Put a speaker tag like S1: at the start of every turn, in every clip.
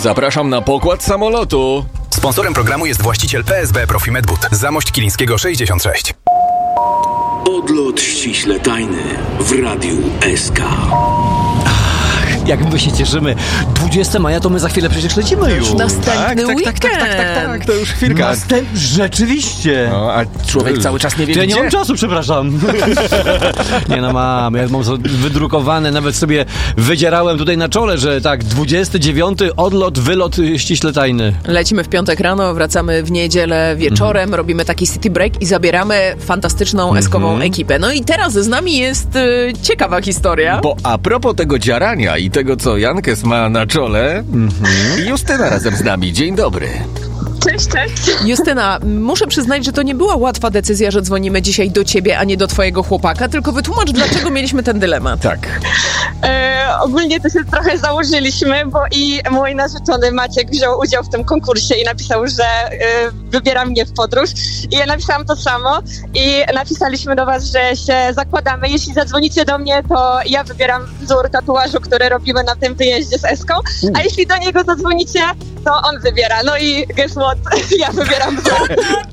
S1: Zapraszam na pokład samolotu.
S2: Sponsorem programu jest właściciel PSB Profimed But. Zamość Kilińskiego 66.
S3: Odlot ściśle tajny w Radiu SK.
S4: Jak my się cieszymy. 20 maja to my za chwilę przecież lecimy już.
S5: Następny weekend.
S1: Tak, to już chwilka.
S4: Rzeczywiście.
S1: No, a człowiek cały czas nie wie,
S4: to ja
S1: gdzie.
S4: nie mam czasu, przepraszam. Nie no mam, ja mam wydrukowane, nawet sobie wydzierałem tutaj na czole, że tak, 29 odlot, wylot ściśle tajny.
S5: Lecimy w piątek rano, wracamy w niedzielę wieczorem, robimy taki city break i zabieramy fantastyczną eskową ekipę. No i teraz z nami jest ciekawa historia.
S1: Bo a propos tego dziarania i tego, co Jankes ma na czole, Justyna razem z nami. Dzień dobry.
S6: Cześć.
S5: Justyna, muszę przyznać, że to nie była łatwa decyzja, że dzwonimy dzisiaj do ciebie, a nie do twojego chłopaka, tylko wytłumacz, dlaczego mieliśmy ten dylemat.
S1: Tak.
S6: Ogólnie to się trochę założyliśmy, bo i mój narzeczony Maciek wziął udział w tym konkursie i napisał, że wybiera mnie w podróż. I ja napisałam to samo i napisaliśmy do was, że się zakładamy. Jeśli zadzwonicie do mnie, to ja wybieram wzór tatuażu, który robimy na tym wyjeździe z Eską, a jeśli do niego zadzwonicie, to on wybiera. No i guess what? Ja wybieram wzór.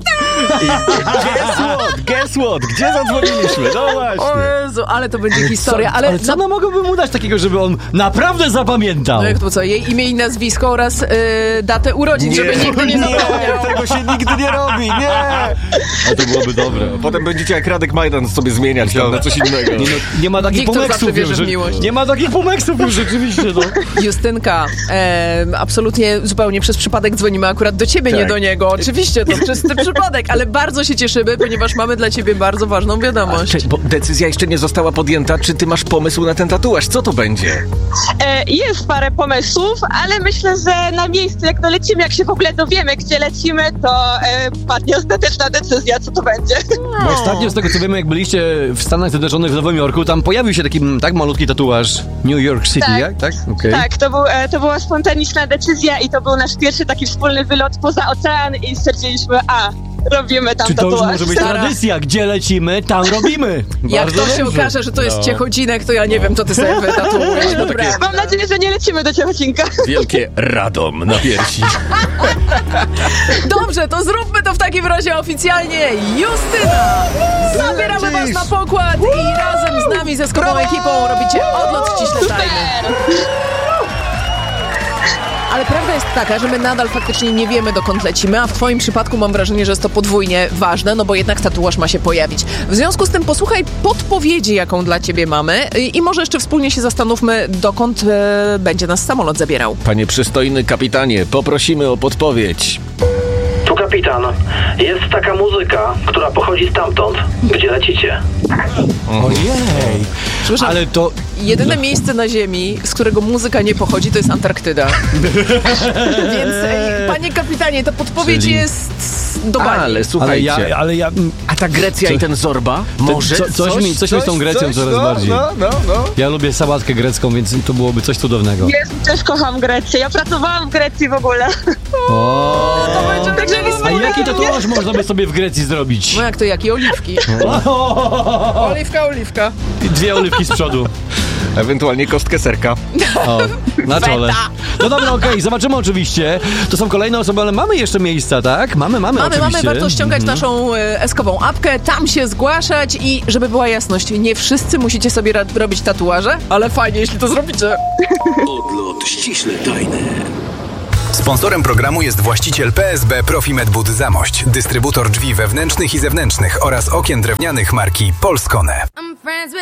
S1: Guess what? Gdzie zadzwoniliśmy? No właśnie.
S5: O Jezu, ale to będzie historia.
S4: Ale co mogłoby mu dać takiego, żeby on naprawdę zapamiętał?
S5: No jak to co? Jej imię i nazwisko oraz datę urodzin, żeby nigdy nie zapomniał.
S1: Tego się nigdy nie robi, nie! A to byłoby dobre. Potem będziecie jak Radek Majdan sobie zmieniać na coś innego.
S4: Nie ma takich
S5: Wiktor zawsze
S4: pomeksów
S5: wierzy
S4: już.
S5: w miłość.
S4: Nie ma takich pomeksów już rzeczywiście. No.
S5: Justynka, absolutnie zupełnie przez przypadek dzwonimy akurat do ciebie, nie do niego. Oczywiście, to czysty przypadek, ale bardzo się cieszymy, ponieważ mamy dla ciebie bardzo ważną wiadomość.
S1: Cześć, bo decyzja jeszcze nie została podjęta. Czy ty masz pomysł na ten tatuaż? Co to będzie?
S6: Jest parę pomysłów, ale myślę, że na miejscu, jak dolecimy, jak się w ogóle dowiemy, gdzie lecimy, to padnie ostateczna decyzja, co to będzie.
S4: Bo ostatnio, z tego co wiemy, jak byliście w Stanach Zjednoczonych, w Nowym Jorku, tam pojawił się taki tak malutki tatuaż New York City,
S6: Tak.
S4: tak? Okay.
S6: Tak, to była spontaniczna decyzja i to był nasz pierwszy taki wspólny wylot poza ocean i stwierdziliśmy, robimy tam
S4: Czy to już
S6: tatuaż.
S4: może być tradycja? Gdzie lecimy, tam robimy.
S5: Jak
S4: Bardzo
S5: to się
S4: dobrze.
S5: okaże, że to jest Ciechocinek, to ja nie wiem, co ty sobie wytatuujesz.
S6: Mam nadzieję, że nie lecimy do Ciechocinka.
S1: Wielkie Radom na piersi.
S5: Dobrze, to zróbmy to w takim razie oficjalnie. Justyna! Zabieramy was na pokład i razem z nami, ze skopą ekipą robicie odlot ściśle tajny. Ale prawda jest taka, że my nadal faktycznie nie wiemy, dokąd lecimy, a w twoim przypadku mam wrażenie, że jest to podwójnie ważne, no bo jednak tatuaż ma się pojawić. W związku z tym posłuchaj podpowiedzi, jaką dla ciebie mamy i może jeszcze wspólnie się zastanówmy, dokąd będzie nas samolot zabierał.
S1: Panie przystojny kapitanie, poprosimy o podpowiedź.
S7: Tu kapitan. Jest taka muzyka, która pochodzi stamtąd, gdzie lecicie.
S4: Ojej.
S5: Słyszę,
S4: Ale to...
S5: jedyne miejsce na Ziemi, z którego muzyka nie pochodzi, to jest Antarktyda. Więc, panie kapitanie, ta podpowiedź jest do bani.
S1: Ale słuchajcie,
S4: Ale ja...
S1: a ta Grecja i ten Zorba? Może
S4: coś mi z tą Grecją coraz bardziej.
S1: No.
S4: Ja lubię sałatkę grecką, więc to byłoby coś cudownego.
S6: Jezu, też kocham Grecję. Ja pracowałam w Grecji w ogóle.
S5: To będzie
S6: Także
S4: A jaki tatuaż można by sobie w Grecji zrobić?
S5: No jak to, jakie oliwki? Oliwka.
S4: 2 oliwki z przodu.
S1: Ewentualnie kostkę serka.
S4: O, na czole.
S5: Feta.
S4: No dobra, okej, zobaczymy oczywiście. To są kolejne osoby, ale mamy jeszcze miejsca, tak? Mamy oczywiście.
S5: Warto ściągać naszą eskową apkę, tam się zgłaszać i żeby była jasność, nie wszyscy musicie sobie robić tatuaże, ale fajnie, jeśli to zrobicie.
S3: Odlot ściśle tajny.
S2: Sponsorem programu jest właściciel PSB Profimed But Zamość, dystrybutor drzwi wewnętrznych i zewnętrznych oraz okien drewnianych marki Polskone.